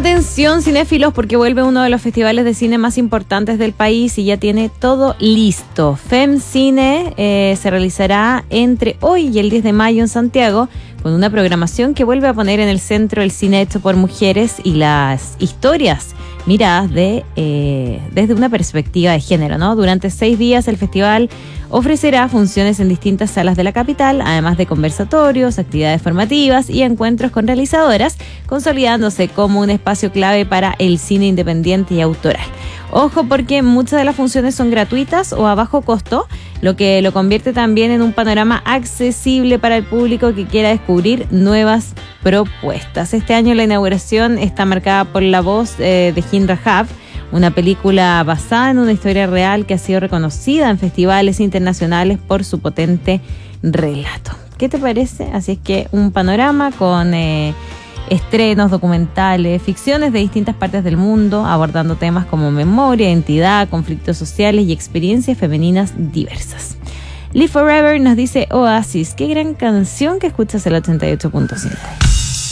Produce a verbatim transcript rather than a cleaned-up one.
Atención, cinéfilos, porque vuelve uno de los festivales de cine más importantes del país y ya tiene todo listo. FemCine eh, se realizará entre hoy y el diez de mayo en Santiago, con una programación que vuelve a poner en el centro el cine hecho por mujeres y las historias miradas de, eh, desde una perspectiva de género, ¿no? Durante seis días el festival ofrecerá funciones en distintas salas de la capital, además de conversatorios, actividades formativas y encuentros con realizadoras, consolidándose como un espacio clave para el cine independiente y autoral. Ojo, porque muchas de las funciones son gratuitas o a bajo costo, lo que lo convierte también en un panorama accesible para el público que quiera descubrir nuevas propuestas. Este año la inauguración está marcada por la voz eh, de Hind Rahaf, una película basada en una historia real que ha sido reconocida en festivales internacionales por su potente relato. ¿Qué te parece? Así es que un panorama con eh, estrenos, documentales, ficciones de distintas partes del mundo, abordando temas como memoria, identidad, conflictos sociales y experiencias femeninas diversas. Live Forever nos dice Oasis, qué gran canción que escuchas el ochenta y ocho punto cinco.